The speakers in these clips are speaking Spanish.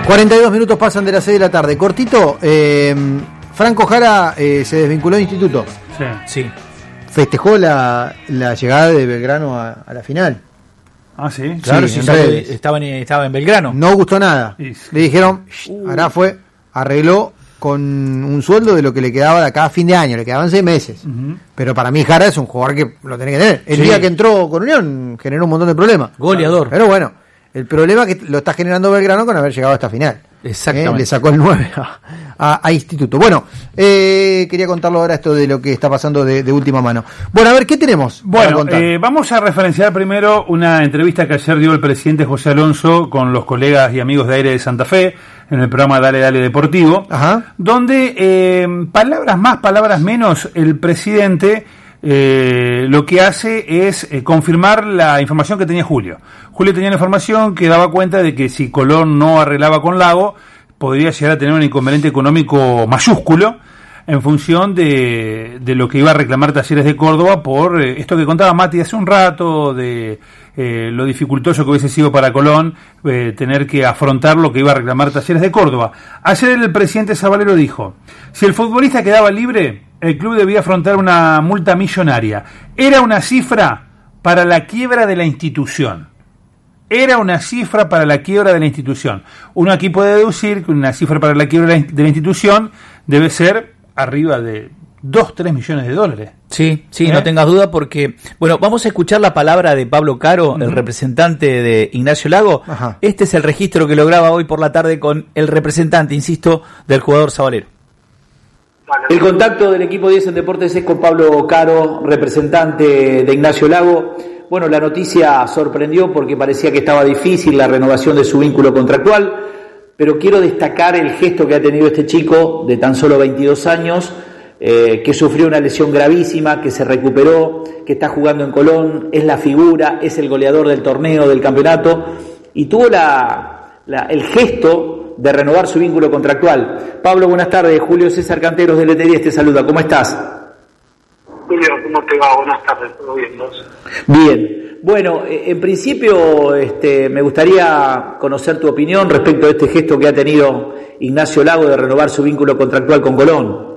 42 minutos pasan de las 6 de la tarde. Cortito, Franco Jara se desvinculó del instituto. Sí. Festejó la llegada de Belgrano a la final. Ah, sí. Claro, sí, sí, estaba en Belgrano. No gustó nada. Le dijeron, ahora arregló con un sueldo de lo que le quedaba de acá a fin de año, le quedaban 6 meses. Pero para mí Jara es un jugador que lo tenés que tener. El día que entró con Unión generó un montón de problemas. Goleador. Pero bueno, el problema es que lo está generando Belgrano con haber llegado a esta final. Exactamente. Le sacó el 9 a Instituto. Bueno, quería contarlo ahora esto de lo que está pasando de última mano. Bueno, a ver, ¿qué tenemos? Bueno, vamos a referenciar primero una entrevista que ayer dio el presidente José Alonso con los colegas y amigos de Aire de Santa Fe en el programa Dale Dale Deportivo, donde palabras más, palabras menos, el presidente lo que hace es confirmar la información que tenía Julio. Julio tenía la información que daba cuenta de que si Colón no arreglaba con Lago, podría llegar a tener un inconveniente económico mayúsculo en función de lo que iba a reclamar Talleres de Córdoba por esto que contaba Mati hace un rato, de lo dificultoso que hubiese sido para Colón tener que afrontar lo que iba a reclamar Talleres de Córdoba. Ayer el presidente Zabalero dijo, si el futbolista quedaba libre, el club debía afrontar una multa millonaria. Era una cifra para la quiebra de la institución. Uno aquí puede deducir que una cifra para la quiebra de la institución debe ser arriba de 2-3 millones de dólares. Sí, no tengas duda porque... Bueno, vamos a escuchar la palabra de Pablo Caro, el representante de Ignacio Lago. Este es el registro que lograba hoy por la tarde con el representante, insisto, del jugador Zabalero. El contacto del equipo 10 en Deportes es con Pablo Caro, representante de Ignacio Lago. Bueno, la noticia sorprendió porque parecía que estaba difícil la renovación de su vínculo contractual, pero quiero destacar el gesto que ha tenido este chico de tan solo 22 años, que sufrió una lesión gravísima, que se recuperó, que está jugando en Colón, es la figura, es el goleador del torneo, del campeonato, y tuvo el gesto de renovar su vínculo contractual. Pablo, buenas tardes. Julio César Canteros de LT10 te saluda. ¿Cómo estás? Julio, ¿cómo te va? Buenas tardes. ¿Todo bien, vos? Bien. Bueno, en principio me gustaría conocer tu opinión respecto a este gesto que ha tenido Ignacio Lago de renovar su vínculo contractual con Colón.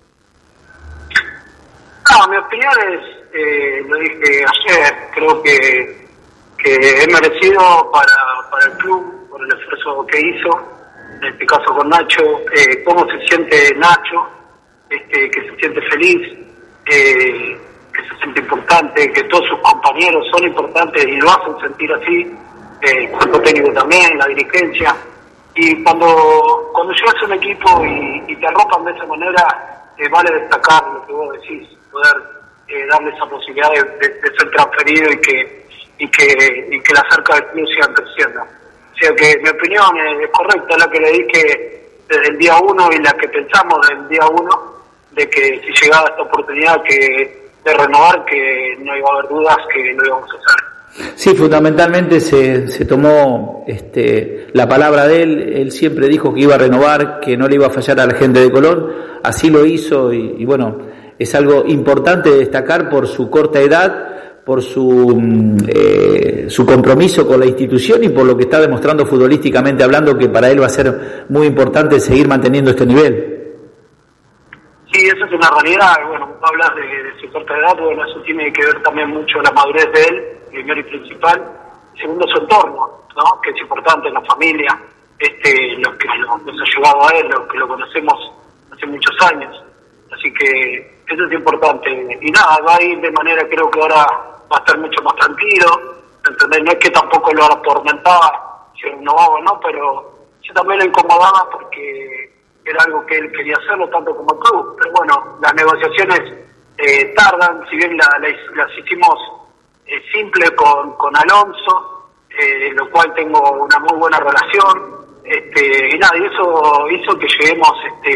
Mi opinión es, lo dije ayer, creo que es merecido para el club, por el esfuerzo que hizo, en este caso con Nacho, cómo se siente Nacho, que se siente feliz, que se siente importante, que todos sus compañeros son importantes y lo hacen sentir así, el cuerpo técnico también, la dirigencia, y cuando llegas a un equipo y te arropan de esa manera, vale destacar lo que vos decís, poder darle esa posibilidad de ser transferido y que las arcas del club sigan creciendo. O sea que mi opinión es correcta, la que le dije desde el día 1 y la que pensamos desde el día 1, de que si llegaba esta oportunidad de renovar, que no iba a haber dudas que lo íbamos a hacer. Sí, fundamentalmente se tomó la palabra de él. Él siempre dijo que iba a renovar, que no le iba a fallar a la gente de Colón. Así lo hizo y bueno, es algo importante de destacar por su corta edad, por su compromiso con la institución y por lo que está demostrando futbolísticamente hablando, que para él va a ser muy importante seguir manteniendo este nivel. Sí, eso es una realidad. Bueno, vos hablas de su corta edad, bueno, eso tiene que ver también mucho la madurez de él, primero y principal. Segundo, su entorno, ¿no? Que es importante, la familia, los que nos ha llevado a él, los que lo conocemos hace muchos años. Así que eso es importante. Y nada, va a ir de manera, creo que ahora va a estar mucho más tranquilo, ¿entendés? No es que tampoco lo atormentaba, si renovaba o no, pero yo también lo incomodaba porque era algo que él quería hacerlo tanto como el club. Pero bueno, las negociaciones tardan, si bien las hicimos simple con Alonso, lo cual tengo una muy buena relación, y nada, y eso hizo que lleguemos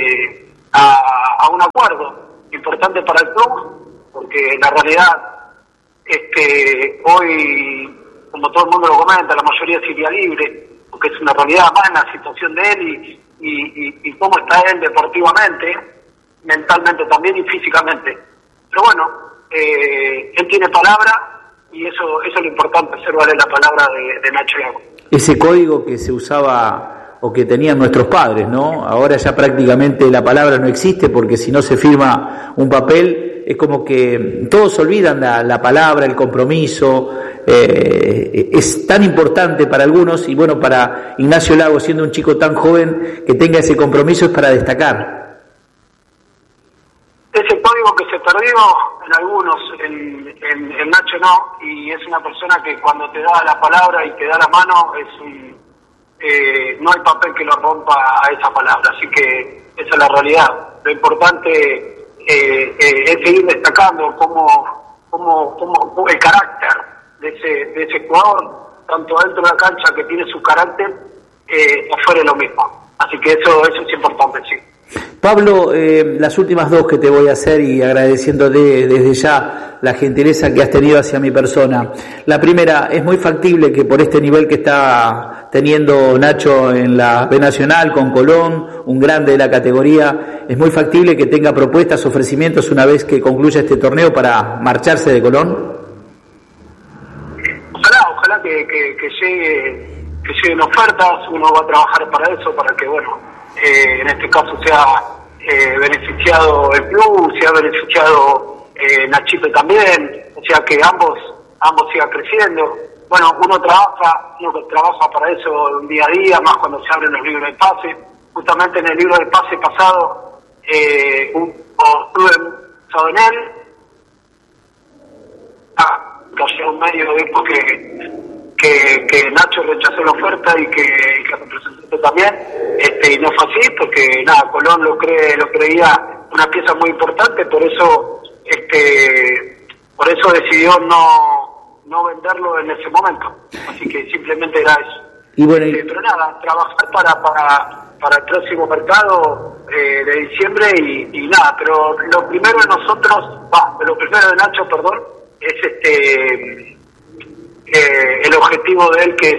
a un acuerdo importante para el club, porque la realidad es que hoy, como todo el mundo lo comenta, la mayoría se iría libre, porque es una realidad más en la situación de él y cómo está él deportivamente, mentalmente también y físicamente. Pero bueno, él tiene palabra y eso es lo importante, hacer valer la palabra de Nacho Lago. Ese código que se usaba o que tenían nuestros padres, ¿no? Ahora ya prácticamente la palabra no existe, porque si no se firma un papel es como que todos olvidan la palabra, el compromiso. Es tan importante para algunos, y bueno, para Ignacio Lago, siendo un chico tan joven, que tenga ese compromiso es para destacar. Ese código que se perdió en algunos, en Nacho no, y es una persona que cuando te da la palabra y te da la mano, no hay papel que lo rompa a esa palabra, así que esa es la realidad. Lo importante es seguir destacando como el carácter de ese jugador, tanto dentro de la cancha, que tiene su carácter, afuera lo mismo. Así que eso es importante, sí. Pablo, las últimas dos que te voy a hacer, y agradeciéndote desde ya la gentileza que has tenido hacia mi persona. La primera, es muy factible que por este nivel que está teniendo Nacho en la B Nacional con Colón, un grande de la categoría, es muy factible que tenga propuestas, ofrecimientos una vez que concluya este torneo para marcharse de Colón. Ojalá que lleguen ofertas. Uno va a trabajar para eso, para que, bueno, en este caso sea beneficiado el club, sea beneficiado Nachito también, o sea que ambos sigan creciendo. Bueno, uno que trabaja para eso un día a día, más cuando se abren los libros de pase. Justamente en el libro de pase pasado estuve pensado en él. Cayó un medio dijo que Nacho rechazó la oferta y que el representante también, y no fue así, porque nada, Colón lo creía una pieza muy importante, por eso decidió no venderlo en ese momento, así que simplemente era eso. Y bueno, pero nada, trabajar para el próximo mercado de diciembre y nada, pero lo primero de Nacho, es el objetivo de él, que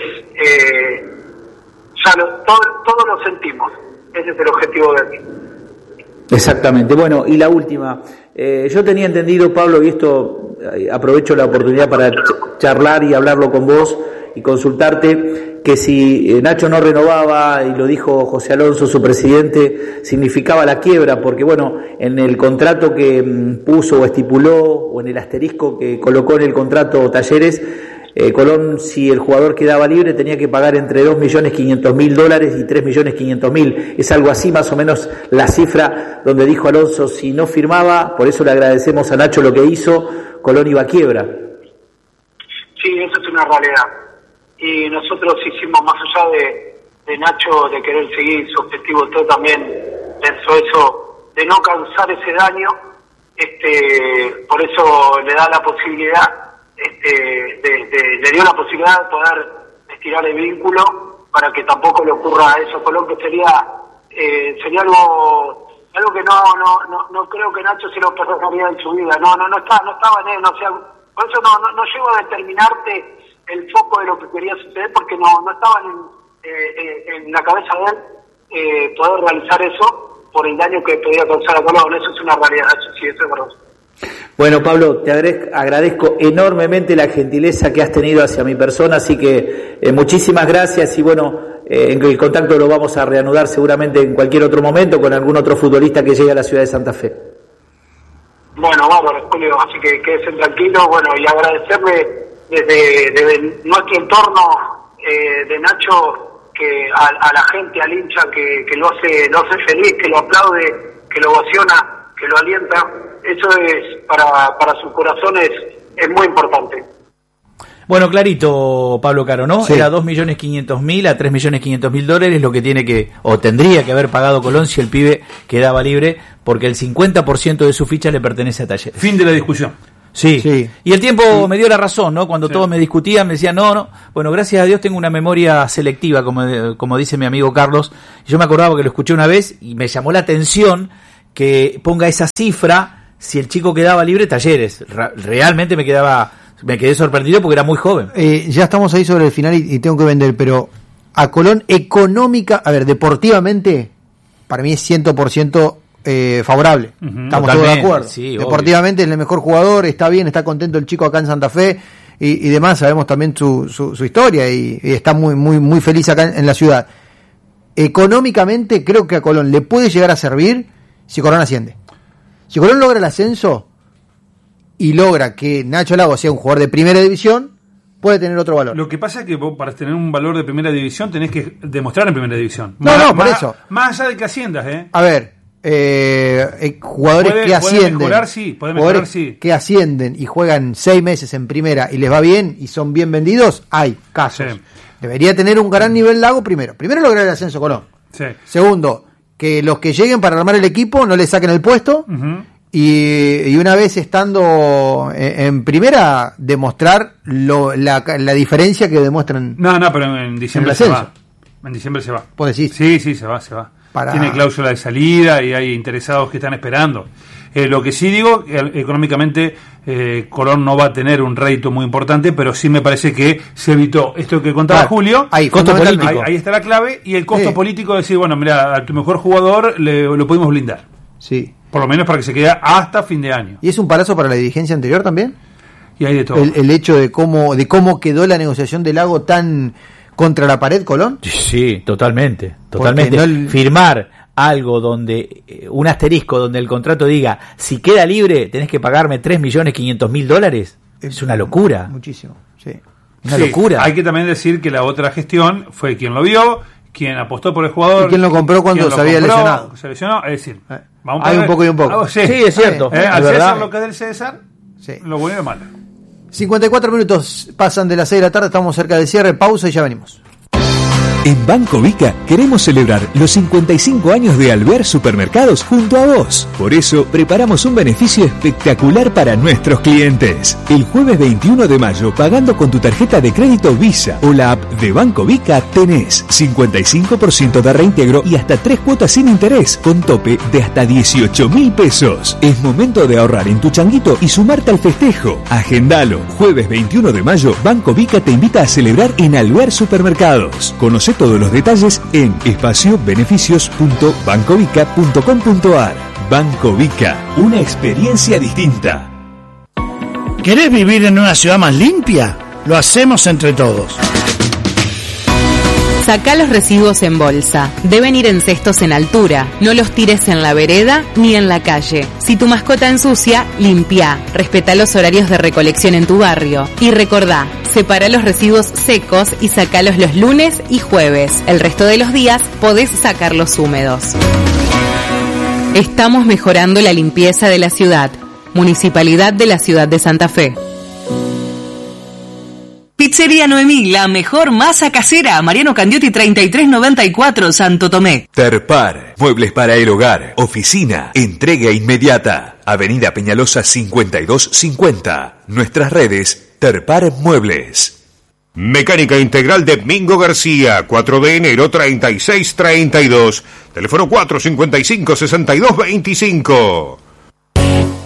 es todos lo sentimos, ese es el objetivo de él. Exactamente. Bueno, y la última, yo tenía entendido, Pablo, y esto aprovecho la oportunidad para charlar y hablarlo con vos y consultarte, que si Nacho no renovaba, y lo dijo José Alonso, su presidente, significaba la quiebra, porque bueno, en el contrato que puso o estipuló, o en el asterisco que colocó en el contrato Talleres, Colón, si el jugador quedaba libre, tenía que pagar entre $2.500.000 y $3.500.000. Es algo así más o menos la cifra donde dijo Alonso, si no firmaba, por eso le agradecemos a Nacho lo que hizo, Colón iba a quiebra. Sí, eso es una realidad. Y nosotros hicimos, más allá de Nacho, de querer seguir su objetivo, todo también pensó eso, de no causar ese daño, por eso le da la posibilidad, le dio la posibilidad de poder estirar el vínculo para que tampoco le ocurra a eso Colón, que sería algo que no creo que Nacho se lo perdonaría en su vida. No estaba en él, por eso no llego a determinarte el foco de lo que quería suceder, porque no estaba en la cabeza de él poder realizar eso por el daño que podía causar a Colón. Eso es una realidad, eso sí, eso es verdad. Bueno, Pablo, te agradezco enormemente la gentileza que has tenido hacia mi persona, así que muchísimas gracias, y bueno, el contacto lo vamos a reanudar seguramente en cualquier otro momento con algún otro futbolista que llegue a la ciudad de Santa Fe. Bueno, bárbaro, Julio, así que quédese tranquilo, bueno, y agradecerle desde nuestro entorno de Nacho, que a la gente, al hincha que lo hace feliz, que lo aplaude, que lo emociona, que lo alienta. Eso es para sus corazones es muy importante. Bueno, clarito, Pablo Caro, ¿no? Sí. Era $2.500.000 a $3.500.000 lo que tiene que, o tendría que haber pagado Colón si el pibe quedaba libre, porque el 50% de su ficha le pertenece a Talleres. Fin de la discusión. Sí. Y el tiempo me dio la razón, ¿no? Cuando todos me discutían, me decían, no. Bueno, gracias a Dios tengo una memoria selectiva, como dice mi amigo Carlos. Yo me acordaba que lo escuché una vez y me llamó la atención que ponga esa cifra si el chico quedaba libre. Talleres. Realmente me quedé sorprendido porque era muy joven. Ya estamos ahí sobre el final y tengo que vender, pero a Colón deportivamente, para mí es 100% favorable. Estamos todos de acuerdo. Sí, deportivamente es el mejor jugador, está bien, está contento el chico acá en Santa Fe y demás, sabemos también su historia y está muy muy muy feliz acá en la ciudad. económicamente creo que a Colón le puede llegar a servir si Colón asciende. Si Colón logra el ascenso y logra que Nacho Lago sea un jugador de primera división, puede tener otro valor. Lo que pasa es que vos, para tener un valor de primera división, tenés que demostrar en primera división. Por eso. Más allá de que asciendas, A ver, jugadores que ascienden. Puede mejorar, sí. Que ascienden y juegan 6 meses en primera y les va bien y son bien vendidos, hay casos. Sí. Debería tener un gran nivel Lago primero. Primero lograr el ascenso Colón. Sí. Segundo, que los que lleguen para armar el equipo no le saquen el puesto. Uh-huh. Y una vez estando en primera, demostrar la diferencia que demuestran. No, pero en diciembre se va. En diciembre se va. ¿Vos decís? Sí, se va. Tiene cláusula de salida y hay interesados que están esperando. Lo que sí digo, económicamente Colón no va a tener un rédito muy importante, pero sí me parece que se evitó esto que contaba Julio. Costo político. Ahí está la clave. Y el costo político de decir, bueno, mira, a tu mejor jugador lo pudimos blindar. Sí. Por lo menos para que se quede hasta fin de año. ¿Y es un palazo para la dirigencia anterior también? Y hay de todo. El hecho de cómo quedó la negociación de Lago tan contra la pared, Colón. Sí, totalmente. Firmar algo donde, un asterisco donde el contrato diga, si queda libre tenés que pagarme $3.500.000, es una locura. Muchísimo, sí. Una locura. Hay que también decir que la otra gestión fue quien lo vio, quien apostó por el jugador. ¿Y quién lo compró cuando se había lesionado? Se lesionó, es decir, hay un poco y un poco. Sí, es cierto. Al César lo que es del César, lo bueno y lo malo. 54 minutos pasan de las 6 de la tarde, estamos cerca del cierre, pausa y ya venimos. En Banco Vica queremos celebrar los 55 años de Alvear Supermercados junto a vos. Por eso preparamos un beneficio espectacular para nuestros clientes. El jueves 21 de mayo, pagando con tu tarjeta de crédito Visa o la app de Banco Vica, tenés 55% de reintegro y hasta 3 cuotas sin interés, con tope de hasta 18.000 pesos. Es momento de ahorrar en tu changuito y sumarte al festejo. Agendalo. Jueves 21 de mayo, Banco Vica te invita a celebrar en Alvear Supermercados. Conoce todos los detalles en espaciobeneficios.bancovica.com.ar. Banco Vica, una experiencia distinta. ¿Querés vivir en una ciudad más limpia? Lo hacemos entre todos. Sacá los residuos en bolsa. Deben ir en cestos en altura. No los tires en la vereda ni en la calle. Si tu mascota ensucia, limpia. Respetá los horarios de recolección en tu barrio. Y recordá, separa los residuos secos y sacalos los lunes y jueves. El resto de los días podés sacarlos húmedos. Estamos mejorando la limpieza de la ciudad. Municipalidad de la Ciudad de Santa Fe. Pizzería Noemí, la mejor masa casera. Mariano Candiotti 3394, Santo Tomé. Terpar, muebles para el hogar, oficina, entrega inmediata. Avenida Peñalosa 5250. Nuestras redes, Terpar Muebles. Mecánica Integral de Mingo García, 4 de enero 3632. Teléfono 455-6225.